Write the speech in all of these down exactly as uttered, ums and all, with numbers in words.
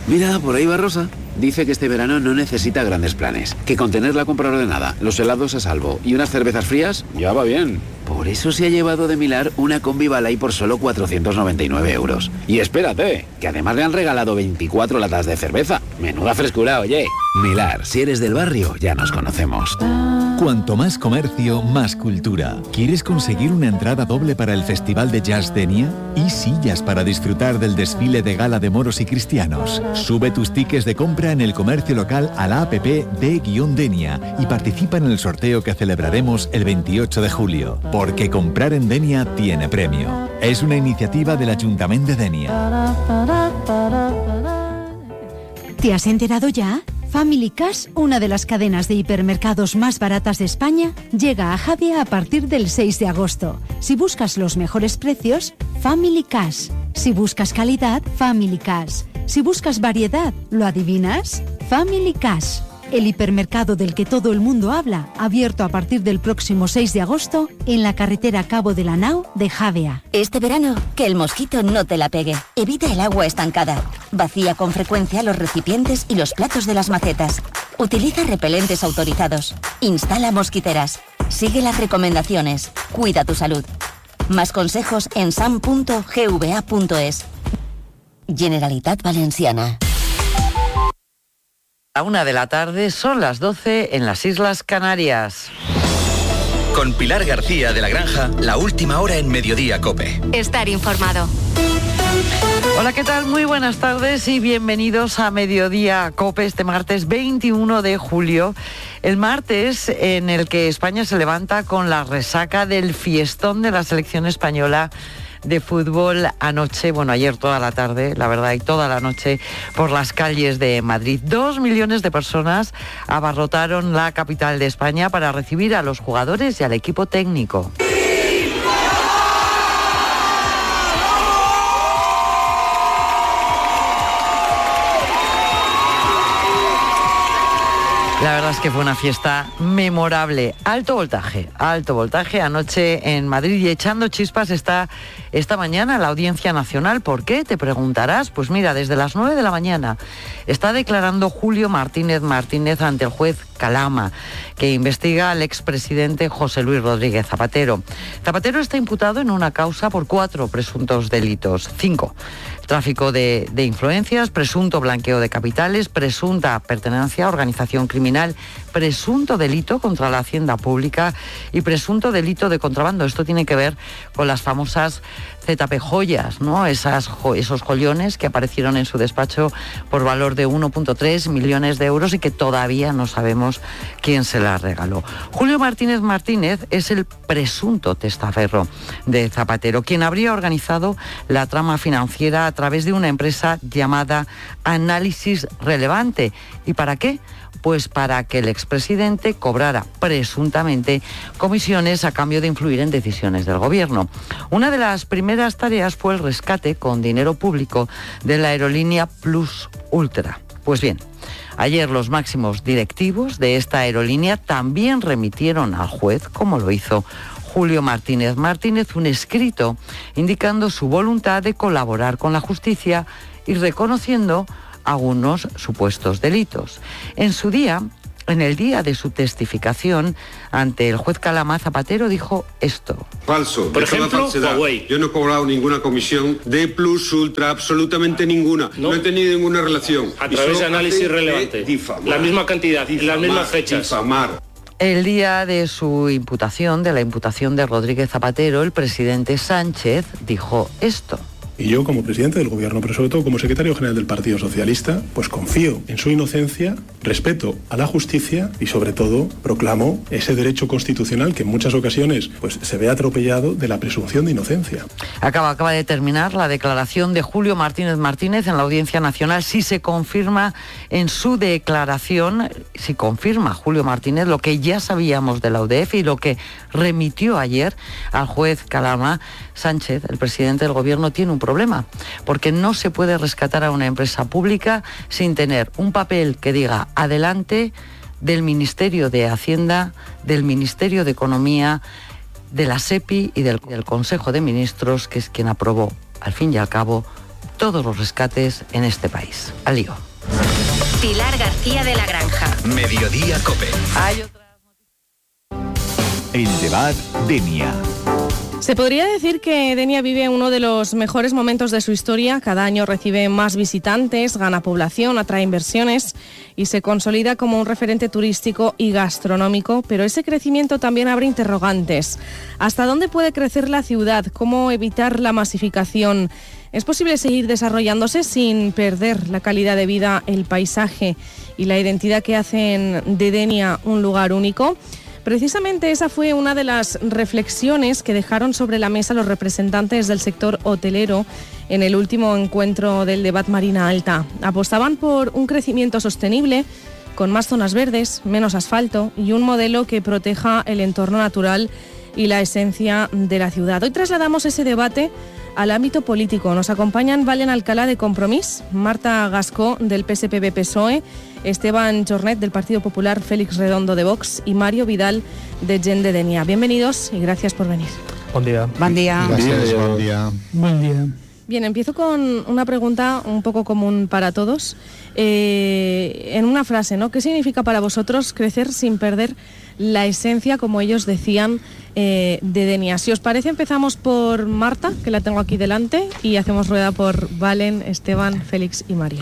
Mira, por ahí va Rosa. Dice que este verano no necesita grandes planes, que con tener la compra ordenada, los helados a salvo y unas cervezas frías, ya va bien. Por eso se ha llevado de Milar una combi Balay por solo cuatrocientos noventa y nueve euros. Y espérate, que además le han regalado veinticuatro latas de cerveza. Menuda frescura, oye. Milar, si eres del barrio, ya nos conocemos. Cuanto más comercio, más cultura. ¿Quieres conseguir una entrada doble para el Festival de Jazz Denia? Y sillas para disfrutar del desfile de gala de moros y cristianos. Sube tus tickets de compra en el comercio local a la app de-Denia y participa en el sorteo que celebraremos el veintiocho de julio. Porque comprar en Denia tiene premio. Es una iniciativa del Ayuntamiento de Denia. ¿Te has enterado ya? Family Cash, una de las cadenas de hipermercados más baratas de España, llega a Javia a partir del seis de agosto. Si buscas los mejores precios, Family Cash. Si buscas calidad, Family Cash. Si buscas variedad, ¿lo adivinas? Family Cash. El hipermercado del que todo el mundo habla, abierto a partir del próximo seis de agosto en la carretera Cabo de la Nao de Javea. Este verano, que el mosquito no te la pegue. Evita el agua estancada. Vacía con frecuencia los recipientes y los platos de las macetas. Utiliza repelentes autorizados. Instala mosquiteras. Sigue las recomendaciones. Cuida tu salud. Más consejos en sam punto gva punto es. Generalitat Valenciana. A una de la tarde, son las doce en las Islas Canarias. Con Pilar García de la Granja, la última hora en Mediodía COPE. Estar informado. Hola, ¿qué tal? Muy buenas tardes y bienvenidos a Mediodía COPE este martes veintiuno de julio. El martes en el que España se levanta con la resaca del fiestón de la selección española de fútbol anoche, bueno, ayer toda la tarde, la verdad, y toda la noche por las calles de Madrid. Dos millones de personas abarrotaron la capital de España para recibir a los jugadores y al equipo técnico. La verdad es que fue una fiesta memorable. Alto voltaje, alto voltaje anoche en Madrid y echando chispas está esta mañana la Audiencia Nacional. ¿Por qué? Te preguntarás. Pues mira, desde las nueve de la mañana está declarando Julio Martínez Martínez ante el juez Calama, que investiga al expresidente José Luis Rodríguez Zapatero. Zapatero está imputado en una causa por cuatro presuntos delitos. Cinco. Tráfico de, de influencias, presunto blanqueo de capitales, presunta pertenencia a organización criminal, presunto delito contra la hacienda pública y presunto delito de contrabando. Esto tiene que ver con las famosas Z P joyas, ¿no? Esas, esos joyones que aparecieron en su despacho por valor de uno punto tres millones de euros y que todavía no sabemos quién se las regaló. Julio Martínez Martínez es el presunto testaferro de Zapatero, quien habría organizado la trama financiera a través de una empresa llamada Análisis Relevante. ¿Y para qué? Pues para que el expresidente cobrara presuntamente comisiones a cambio de influir en decisiones del gobierno. Una de las primeras tareas fue el rescate con dinero público de la aerolínea Plus Ultra. Pues bien, ayer los máximos directivos de esta aerolínea también remitieron al juez, como lo hizo Julio Martínez Martínez, un escrito indicando su voluntad de colaborar con la justicia y reconociendo algunos supuestos delitos. En su día, en el día de su testificación ante el juez Calama, Zapatero dijo esto. Falso, por ejemplo, Huawei. Yo no he cobrado ninguna comisión de Plus Ultra, absolutamente ninguna. No, no he tenido ninguna relación. A través de Análisis Relevante. La misma cantidad, difamar, las mismas fechas. Difamar. El día de su imputación, de la imputación de Rodríguez Zapatero, el presidente Sánchez dijo esto. Y yo, como presidente del gobierno, pero sobre todo como secretario general del Partido Socialista, pues confío en su inocencia, respeto a la justicia y sobre todo proclamo ese derecho constitucional que en muchas ocasiones pues se ve atropellado de la presunción de inocencia. Acaba, acaba de terminar la declaración de Julio Martínez Martínez en la Audiencia Nacional. Si se confirma en su declaración, si confirma Julio Martínez lo que ya sabíamos de la U D F y lo que remitió ayer al juez Calama, Sánchez, el presidente del gobierno, tiene un problema, porque no se puede rescatar a una empresa pública sin tener un papel que diga adelante del Ministerio de Hacienda, del Ministerio de Economía, de la SEPI y del, del Consejo de Ministros, que es quien aprobó, al fin y al cabo, todos los rescates en este país. Al lío. Pilar García de la Granja. Mediodía Cope. Hay otra... El debate Denia. Se podría decir que Denia vive uno de los mejores momentos de su historia. Cada año recibe más visitantes, gana población, atrae inversiones y se consolida como un referente turístico y gastronómico. Pero ese crecimiento también abre interrogantes. ¿Hasta dónde puede crecer la ciudad? ¿Cómo evitar la masificación? ¿Es posible seguir desarrollándose sin perder la calidad de vida, el paisaje y la identidad que hacen de Denia un lugar único? Precisamente esa fue una de las reflexiones que dejaron sobre la mesa los representantes del sector hotelero en el último encuentro del debate Marina Alta. Apostaban por un crecimiento sostenible, con más zonas verdes, menos asfalto y un modelo que proteja el entorno natural y la esencia de la ciudad. Hoy trasladamos ese debate al ámbito político. Nos acompañan Valen Alcalá de Compromís, Marta Gascó del P S P B P S O E, Esteban Jornet del Partido Popular, Félix Redondo de Vox y Mario Vidal de Gent de Denia. Bienvenidos y gracias por venir. Buen día. Buen día. Gracias, buen día. Buen día. Bien, empiezo con una pregunta un poco común para todos. Eh, en una frase, ¿no? ¿Qué significa para vosotros crecer sin perder la esencia, como ellos decían, eh, de Denia? Si os parece, empezamos por Marta, que la tengo aquí delante, y hacemos rueda por Valen, Esteban, Félix y Mario.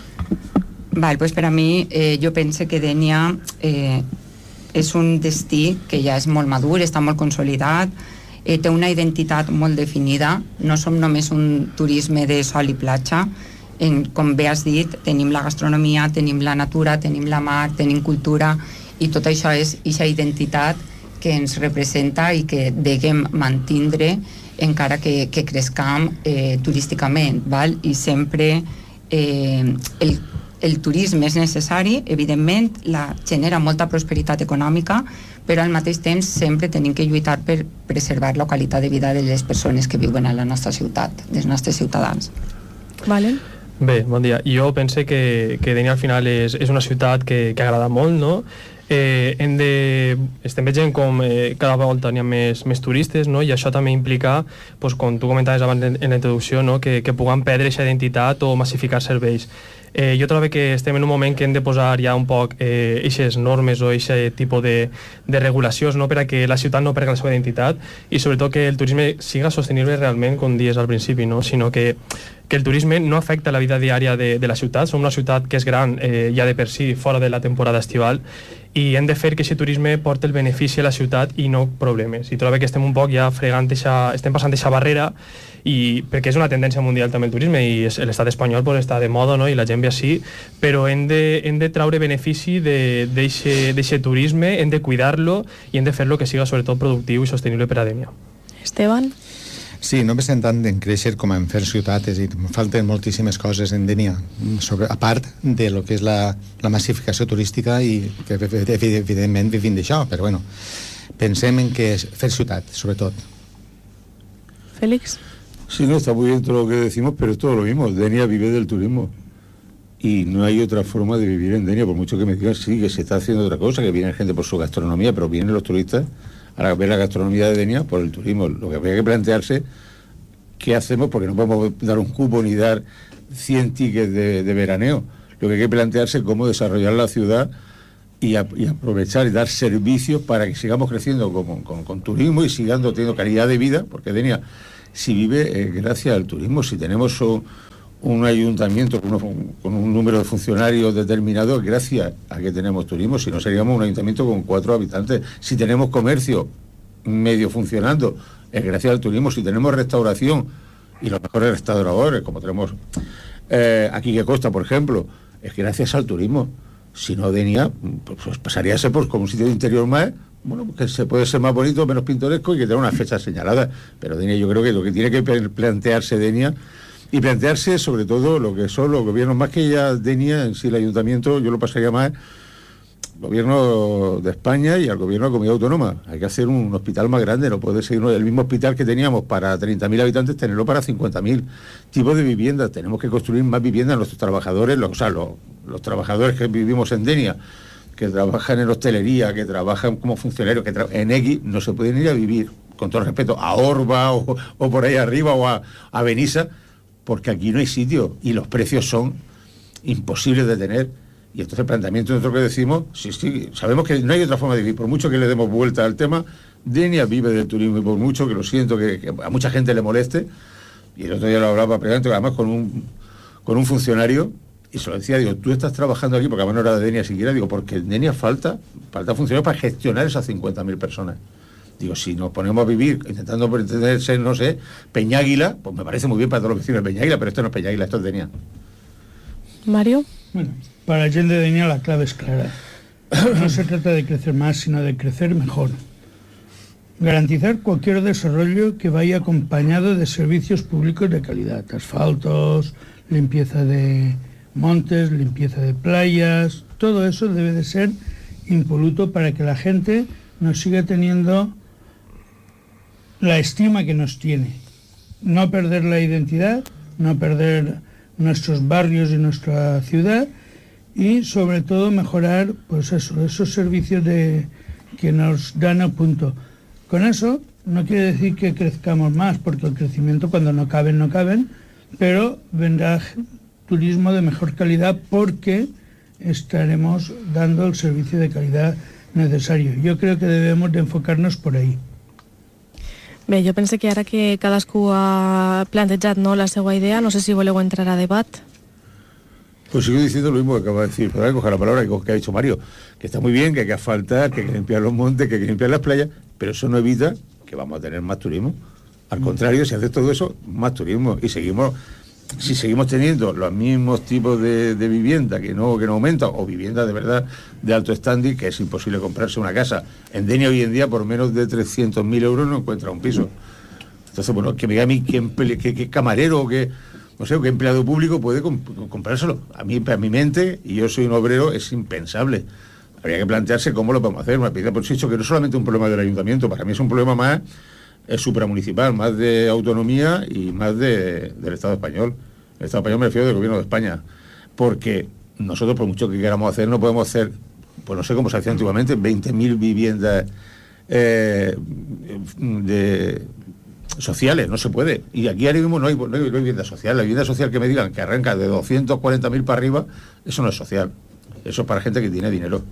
Val, pues per a mi, eh, jo pense que Denia eh, és un destí que ja és molt madur, està molt consolidat, eh, té una identitat molt definida, no som només un turisme de sol i platja, en, com bé has dit, tenim la gastronomia, tenim la natura, tenim la mar, tenim cultura, i tot això és aquesta identitat que ens representa i que deguem mantindre encara que, que crescam eh, turísticament, val? I sempre eh, el El turisme és necessari, evidentment, la, genera molta prosperitat econòmica, però al mateix temps sempre tenim que lluitar per preservar la qualitat de vida de les persones que viuen a la nostra ciutat, dels nostres ciutadans. Vale. Bé, bon dia. Jo pense que, que Denia al final és, és una ciutat que, que agrada molt, no? Eh, hem de, estem veient com eh, cada volta n'hi ha més, més turistes, no? I això també implica, pues, com tu comentaves abans en, en la introducció, no? que, que puguem perdre aquesta identitat o massificar serveis. Eh, jo trobo que estem en un moment que hem de posar ja un poc eh, eixes normes o aquest tipus de, de regulacions, no? Per a que la ciutat no perdi la seva identitat i sobretot que el turisme siga sostenible realment, com dies al principi, no? Sinó que, que el turisme no afecta la vida diària de, de la ciutat. Som una ciutat que és gran eh, ja de per si, fora de la temporada estival, i hem de fer que aquest turisme porti el benefici a la ciutat i no problemes. I trobo que estem un poc ja fregant eixa, estem passant aquesta barrera, i perquè és una tendència mundial també el turisme i l'estat espanyol pues, està de moda, no? I la gent ve així, però hem de, hem de traure benefici d'aquest turisme, hem de cuidar-lo i hem de fer-lo que siga sobretot productiu i sostenible per a Denia. Esteban? Sí, no pensem tant en créixer com en fer ciutat, és a dir, falten moltíssimes coses en Denia, sobre, a part de lo que és la, la massificació turística i que evidentment vivim d'això, però bueno, pensem en que és fer ciutat, sobretot. Félix? Sí, no, está muy bien todo lo que decimos, pero es todo lo mismo. Denia vive del turismo. Y no hay otra forma de vivir en Denia, por mucho que me digan, sí, que se está haciendo otra cosa, que viene gente por su gastronomía, pero vienen los turistas a ver la gastronomía de Denia por el turismo. Lo que habría que plantearse, ¿qué hacemos? Porque no podemos dar un cupo ni dar cien tickets de, de veraneo. Lo que hay que plantearse es cómo desarrollar la ciudad y, a, y aprovechar y dar servicios para que sigamos creciendo con, con, con turismo y sigamos teniendo calidad de vida, porque Denia si vive eh, gracias al turismo. Si tenemos un, un ayuntamiento con, uno, con un número de funcionarios determinado, gracias a que tenemos turismo, si no seríamos un ayuntamiento con cuatro habitantes. Si tenemos comercio medio funcionando, es gracias al turismo. Si tenemos restauración y los mejores restauradores, como tenemos eh, aquí que Costa, por ejemplo, es gracias al turismo. Si no, Denia pues pasaría a ser pues, como un sitio de interior más, bueno, que se puede ser más bonito, menos pintoresco y que tener una fecha señalada. Pero Denia, yo creo que lo que tiene que plantearse Denia, y plantearse sobre todo lo que son los gobiernos, más que ya Denia en sí, el ayuntamiento, yo lo pasaría más al gobierno de España y al gobierno de la comunidad autónoma. Hay que hacer un hospital más grande, no puede ser el mismo hospital que teníamos para treinta mil habitantes, tenerlo para cincuenta mil. Tipos de viviendas, tenemos que construir más viviendas a nuestros trabajadores, los, o sea, los, los trabajadores que vivimos en Denia, que trabajan en hostelería, que trabajan como funcionarios, que en X, no se pueden ir a vivir, con todo respeto, a Orba o, o por ahí arriba o a, a Benissa, porque aquí no hay sitio y los precios son imposibles de tener. Y entonces el planteamiento nosotros que decimos, sí, sí, sabemos que no hay otra forma de vivir, por mucho que le demos vuelta al tema, Denia vive del turismo y por mucho que lo siento que, que a mucha gente le moleste, y el otro día lo hablaba previamente, además con un, con un funcionario, y se lo decía, digo, tú estás trabajando aquí, porque además no era de Denia siquiera, digo, porque en Denia falta, falta funcionarios para gestionar esas cincuenta mil personas. Digo, si nos ponemos a vivir intentando pretender ser, no sé, Peñáguila, pues me parece muy bien para todos los vecinos de Peñáguila, pero esto no es Peñáguila, esto es Denia. Mario. Bueno, para la gente de Denia la clave es clara. No se trata de crecer más, sino de crecer mejor. Garantizar cualquier desarrollo que vaya acompañado de servicios públicos de calidad. Asfaltos, limpieza de montes, limpieza de playas. Todo eso debe de ser impoluto para que la gente nos siga teniendo la estima que nos tiene. No perder la identidad, no perder nuestros barrios y nuestra ciudad, y sobre todo mejorar pues eso, esos servicios de, que nos dan a punto. Con eso no quiere decir que crezcamos más, porque el crecimiento cuando no caben, no caben, pero vendrá turismo de mejor calidad porque estaremos dando el servicio de calidad necesario. Yo creo que debemos de enfocarnos por ahí. Bé, jo penso que ara que cadascú ha plantejat no, la seva idea, no sé si voleu entrar a debat. Pues sigo diciendo lo mismo que acaba de decir, pero hay que coger la palabra que ha dicho Mario, que está muy bien, que hay que asfaltar, que hay que limpiar los montes, que hay que limpiar las playas, pero eso no evita que vamos a tener más turismo. Al contrario, si haces todo eso, más turismo. Y seguimos, si seguimos teniendo los mismos tipos de, de vivienda que no, que no aumentan, o vivienda de verdad de alto standing, que es imposible comprarse una casa. En Denia hoy en día por menos de trescientos mil euros no encuentra un piso. Entonces, bueno, que me diga a mí qué, qué, qué camarero o qué, no sé, qué empleado público puede comp- comprárselo. A mí, a mi mente, y yo soy un obrero, es impensable. Habría que plantearse cómo lo podemos hacer. Me pide por hecho que no es solamente un problema del ayuntamiento, para mí es un problema más es supramunicipal, más de autonomía y más de, del Estado español. El Estado español me refiero del gobierno de España, porque nosotros, por mucho que queramos hacer, no podemos hacer, pues no sé cómo se hacía antiguamente, veinte mil viviendas eh, de sociales, no se puede. Y aquí ahora mismo no hay, no hay vivienda social. La vivienda social que me digan que arranca de doscientos cuarenta mil para arriba, eso no es social. Eso es para gente que tiene dinero.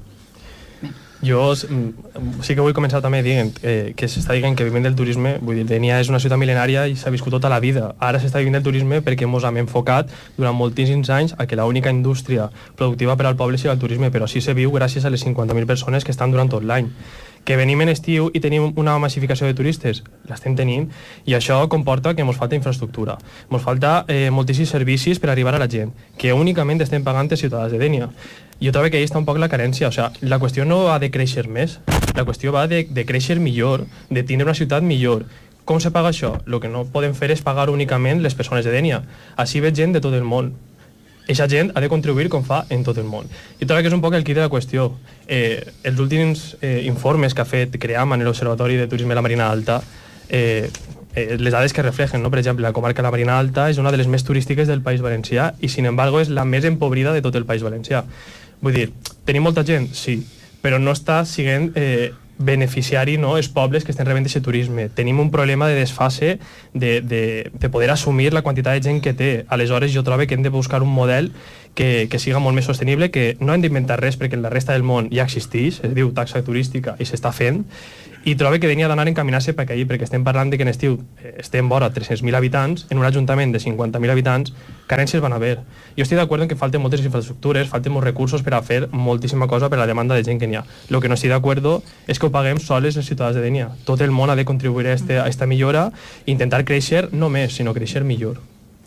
Jo sí que vull començar també dient eh, que s'està dient que vivim del turisme, vull dir, Denia és una ciutat mil·lenària i s'ha viscut tota la vida. Ara s'està vivint del turisme perquè ens hem enfocat durant moltíssims anys a que l'única indústria productiva per al poble sigui el turisme, però així se viu gràcies a les cinquanta mil persones que estan durant tot l'any. Que venim en estiu i tenim una massificació de turistes, l'estem tenint, i això comporta que ens falta infraestructura, ens falta eh, moltíssims servicis per arribar a la gent, que únicament estem pagant els ciutadans de Denia. Jo trobo que ahí està un poc la carència, o sea, la qüestió no va de créixer més, la qüestió va de, de créixer millor, de tindre una ciutat millor. Com se paga això? El que no podem fer és pagar únicament les persones de Denia. Així ve gent de tot el món. Eixa gent ha de contribuir com fa en tot el món. Jo trobo que és un poc el quid de la qüestió. Eh, els últims eh, informes que ha fet CREAM en l'Observatori de Turisme de la Marina Alta, eh, eh, les dades que reflejen, no? Per exemple, la comarca de la Marina Alta és una de les més turístiques del País Valencià i, sin embargo, és la més empobrida de tot el País Valencià. Vull dir, tenim molta gent, sí, però no està siguent eh, beneficiari, no, els pobles que estan rebent aquest turisme. Tenim un problema de desfase de, de, de poder assumir la quantitat de gent que té. Aleshores, jo trobo que hem de buscar un model que, que siga molt més sostenible, que no hem d'inventar res perquè en la resta del món ja existeix, es diu taxa turística i s'està fent, i trobo que tenia d'anar a encaminar-se per aquí, perquè estem parlant de que en estiu estem vora tres-cents mil habitants, en un ajuntament de cinquanta mil habitants, carències van haver. Jo estic d'acord en que falten moltes infraestructures, falten molts recursos per a fer moltíssima cosa per a la demanda de gent que n'hi ha. Lo que no estic d'acord és que ho paguem soles els ciutadans de Denia. Tot el món ha de contribuir a aquesta millora i intentar créixer no més, sinó créixer millor.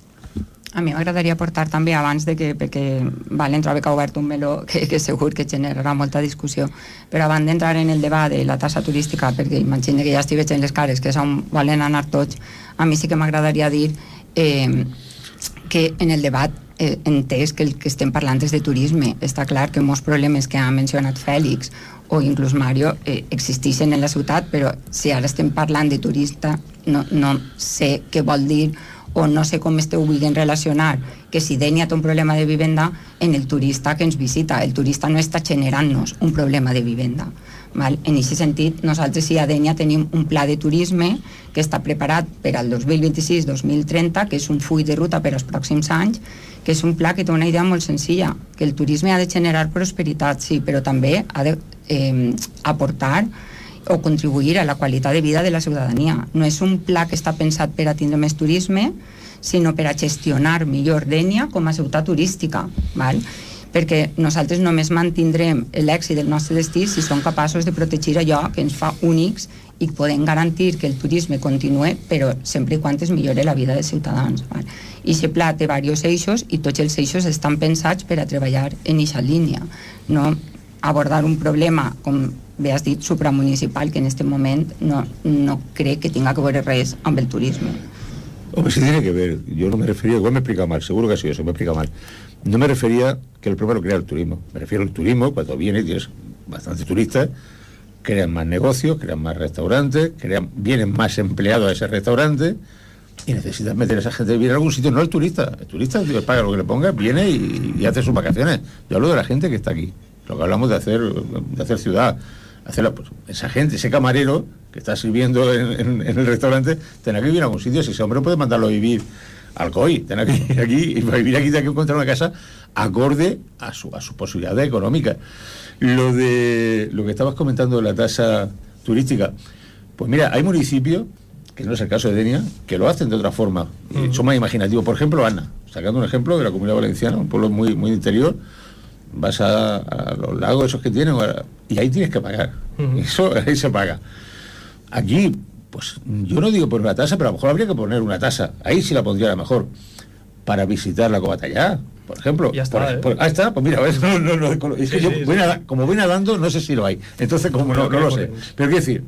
A mi m'agradaria aportar també abans de que, perquè vale, trobo que ha obert un meló que, que segur que generarà molta discussió, però abans d'entrar en el debat de la taxa turística, perquè imagino que ja estic veient les cares que on volen anar tots, a mi sí que m'agradaria dir eh, que en el debat eh, entès que el que estem parlant és de turisme. Està clar que molts problemes que ha mencionat Fèlix o inclús Mario eh, existeixen en la ciutat, però si ara estem parlant de turista no, no sé què vol dir o no sé com esteu vulguin relacionar que si Dénia té un problema de vivenda en el turista que ens visita. El turista no està generant-nos un problema de vivenda. Val? En aquest sentit, nosaltres sí a Dénia tenim un pla de turisme que està preparat per al dos mil vint-i-sis dos mil trenta, que és un full de ruta per als pròxims anys, que és un pla que té una idea molt senzilla, que el turisme ha de generar prosperitat, sí, però també ha de eh, aportar o contribuir a la qualitat de vida de la ciutadania. No és un pla que està pensat per a tindre més turisme, sinó per a gestionar millor Dénia com a ciutat turística, val? Perquè nosaltres només mantindrem l'èxit del nostre destí si som capaços de protegir allò que ens fa únics i podem garantir que el turisme continue, però sempre i quan es millore la vida dels ciutadans. Val? I aquest pla té diversos eixos i tots els eixos estan pensats per a treballar en aquesta línia, no abordar un problema, com bé has dit, supramunicipal, que en aquest moment no, no crec que tenga que veure res amb el turisme. Hombre, sí tiene que ver. Yo no me refería, igual me he explicado mal, seguro que ha sido eso, me he explicado mal. No me refería que el problema lo crea el turismo. Me refiero al turismo, cuando viene, tienes bastantes turistas, crean más negocios, crean más restaurantes, crean, vienen más empleados a ese restaurante y necesitas meter a esa gente a vivir en algún sitio, no el turista. El turista tío, paga lo que le ponga, viene y, y hace sus vacaciones. Yo hablo de la gente que está aquí, lo que hablamos de hacer, de hacer ciudad. Hacerla, pues, esa gente, ese camarero que está sirviendo en, en, en el restaurante, tendrá que vivir a algún sitio. Si ese hombre puede mandarlo a vivir al C O I, tendrá que vivir aquí, y para vivir aquí tiene que encontrar una casa acorde a su, a su posibilidad económica. Lo de lo que estabas comentando de la tasa turística, pues mira, hay municipios, que no es el caso de Dénia, que lo hacen de otra forma, uh-huh. Son más imaginativos. Por ejemplo, Ana, sacando un ejemplo de la Comunidad Valenciana, un pueblo muy, muy interior, vas a, a los lagos esos que tienen y ahí tienes que pagar. Uh-huh. Eso ahí se paga. Aquí, pues yo no digo poner una tasa, pero a lo mejor habría que poner una tasa. Ahí sí la pondría a lo mejor para visitar la Cobatallá, por ejemplo. Ya está. Por, ¿eh? por, ah, está, pues mira, ¿ves? No, no, no, es que sí, yo sí, voy sí. A, como voy nadando, no sé si lo hay. Entonces, como no, no lo sé. Pero quiero decir,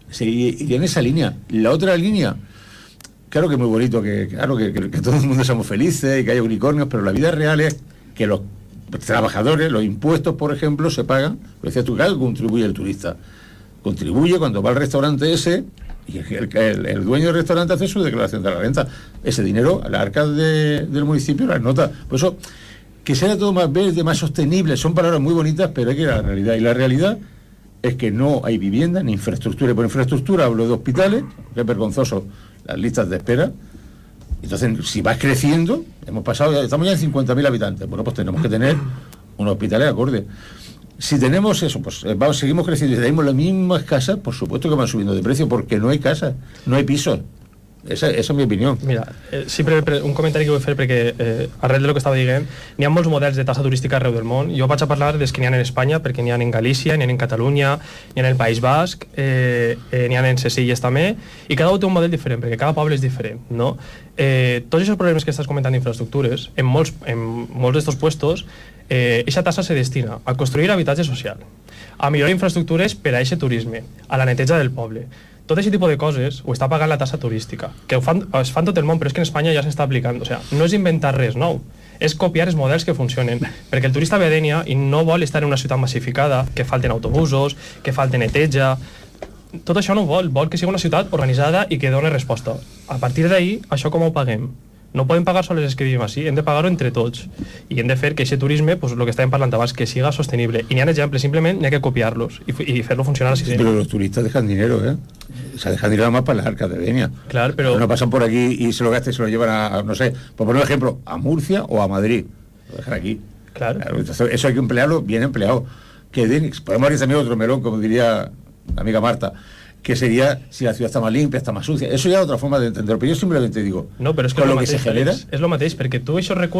iría en esa línea. La otra línea, claro que es muy bonito, que claro que, que, que todo el mundo seamos felices y que haya unicornios, pero la vida real es que los trabajadores, los impuestos, por ejemplo, se pagan, lo decías tú, claro, contribuye el turista. Contribuye cuando va al restaurante ese y el, el, el dueño del restaurante hace su declaración de la renta. Ese dinero a las arcas de, del municipio las nota. Por eso, que sea todo más verde, más sostenible, son palabras muy bonitas, pero hay que ir a la realidad. Y la realidad es que no hay vivienda ni infraestructura. Y por infraestructura hablo de hospitales, que es vergonzoso, las listas de espera. Entonces, si vas creciendo, hemos pasado, estamos ya en cincuenta mil habitantes, bueno, pues tenemos que tener unos hospitales acordes. Si tenemos eso, pues vamos, seguimos creciendo y tenemos las mismas casas, por supuesto que van subiendo de precio, porque no hay casas, no hay pisos. Esa, esa és mi opinió. Mira, eh, sempre un comentari que vull fer perquè eh, arrel de lo que estava dient, n'hi ha molts models de tassa turística arreu del món. Jo vaig a parlar dels que n'hi ha en Espanya, perquè n'hi ha en Galícia, n'hi ha en Catalunya, n'hi ha en el País Basc, eh, eh, n'hi ha en Ses Illes també, i cada un té un model diferent, perquè cada poble és diferent, no? Eh, tots aquests problemes que estàs comentant d'infraestructures, en molts, en molts d'estos puestos, eh, eixa tassa se destina a construir habitatge social, a millorar infraestructures per a eixe turisme, a la neteja del poble. Tot aquest tipus de coses ho està pagant la tassa turística, que ho fan, es fan tot el món, però és que en Espanya ja s'està aplicant. O sigui, no és inventar res nou, és copiar els models que funcionen, perquè el turista ve a Dénia i no vol estar en una ciutat massificada, que falten autobusos, que falten neteja. Tot això no ho vol, vol que sigui una ciutat organitzada i que doni resposta. A partir d'ahir, això com ho paguem? No podem pagar sols els que vivim així, hem de pagar-ho entre tots. I hem de fer que aquest turisme, pues, el que estàvem parlant abans, que siga sostenible. I n'hi ha exemples, simplement n'hi ha que copiar-los y, y fer-lo funcionar así. Pero los turistas dejan dinero, ¿eh? O sea, dejan dinero más para las arcas de Dénia. Claro, pero... No pasan por aquí y se lo gastan y se lo llevan a, a, no sé, por poner un ejemplo, a Murcia o a Madrid. Lo dejan aquí. Claro. Claro, entonces eso hay que emplearlo bien empleado. Que Dénia, podemos abrir también otro melón, como diría la amiga Marta, que sería si la ciudad está más limpia, está más sucia. Eso ya es otra forma de entenderlo, pero yo simplemente digo, no, pero es que con lo, lo que mateix, se genera... És, és lo mateix, perquè tu aquests recursos